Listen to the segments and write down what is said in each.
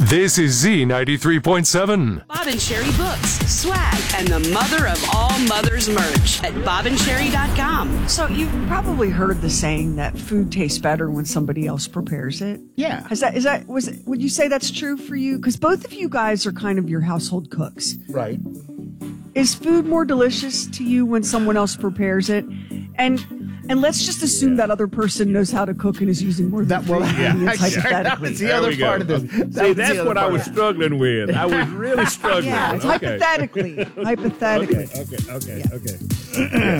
This is Z93.7. Bob and Sherry books, swag, and the mother of all mothers merch at bobandsherry.com. So you've probably heard the saying that food tastes better when somebody else prepares it. Yeah. Would you say that's true for you? Because both of you guys are kind of your household cooks. Right. Is food more delicious to you when someone else prepares it? And let's just assume that other person knows how to cook and is using more than three ingredients, hypothetically. That's the other part of this. See, that's what I was struggling with. I was really struggling. Yeah, it's hypothetically. Hypothetically. Okay.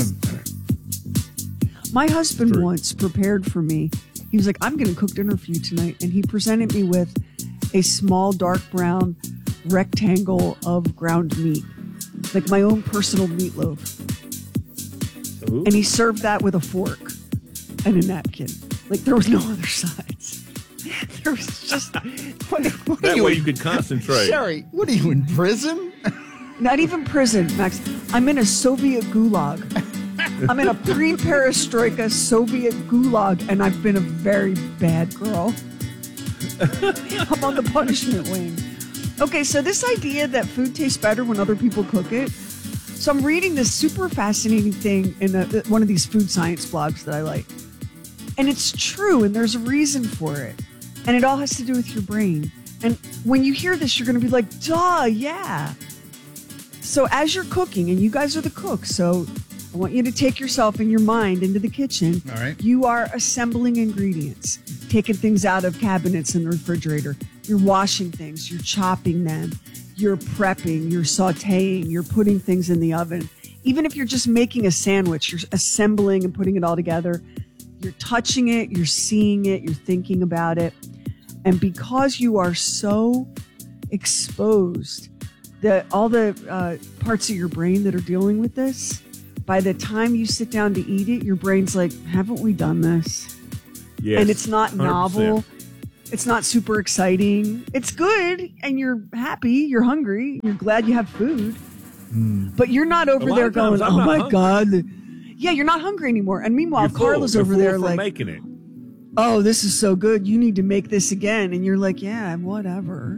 My husband once prepared for me. He was like, I'm going to cook dinner for you tonight. And he presented me with a small dark brown rectangle of ground meat, like my own personal meatloaf. Ooh. And he served that with a fork and a napkin. Like there was no other sides. There was just... That way you could concentrate. Sherry, what are you, in prison? Not even prison, Max. I'm in a Soviet gulag. I'm in a pre-perestroika Soviet gulag, and I've been a very bad girl. I'm on the punishment wing. Okay, so this idea that food tastes better when other people cook it. So I'm reading this super fascinating thing in one of these food science blogs that I like. And it's true, and there's a reason for it. And it all has to do with your brain. And when you hear this, you're going to be like, duh, yeah. So as you're cooking, and you guys are the cooks, so I want you to take yourself and your mind into the kitchen. All right. You are assembling ingredients, taking things out of cabinets in the refrigerator. You're washing things, you're chopping them. You're prepping, you're sauteing, you're putting things in the oven. Even if you're just making a sandwich, you're assembling and putting it all together. You're touching it, you're seeing it, you're thinking about it. And because you are so exposed, all the parts of your brain that are dealing with this, by the time you sit down to eat it, your brain's like, haven't we done this? Yes, and it's not 100%. novel. It's not super exciting. It's good, and you're happy, you're hungry, you're glad you have food. But you're not over there going, oh my God. Yeah, you're not hungry anymore. And meanwhile, Carla's over there like, making it. Oh, this is so good. You need to make this again. And you're like, yeah, whatever.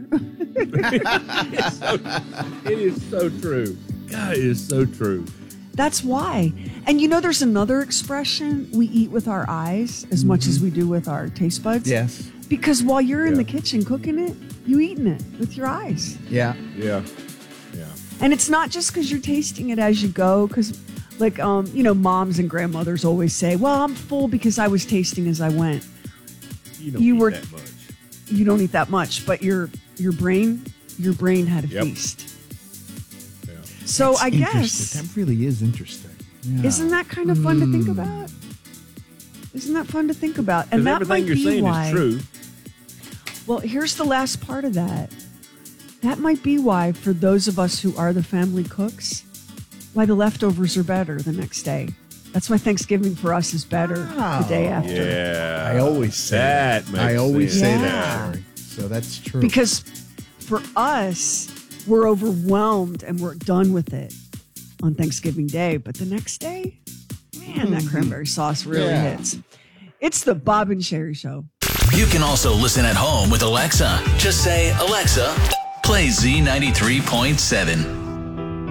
It is so true. God, it is so true. That's why. And there's another expression. We eat with our eyes as much as we do with our taste buds. Yes. Because while you're in the kitchen cooking it, you eating it with your eyes. Yeah. Yeah. And it's not just because you're tasting it as you go. Because, moms and grandmothers always say, well, I'm full because I was tasting as I went. You don't eat that much. You don't eat that much, but your brain had a feast. Yeah. So That's I guess... interesting. That really is interesting. Yeah. Isn't that kind of fun to think about? Isn't that fun to think about? And that everything might you're be saying why. is true. Well, here's the last part of that. That might be why, for those of us who are the family cooks, why the leftovers are better the next day. That's why Thanksgiving for us is better the day after. Yeah. I always say that. I always sense. say Yeah. that, Sherry. So that's true. Because for us, we're overwhelmed and we're done with it on Thanksgiving Day. But the next day, man, that cranberry sauce really hits. It's the Bob and Sherry Show. You can also listen at home with Alexa. Just say, Alexa, play Z93.7.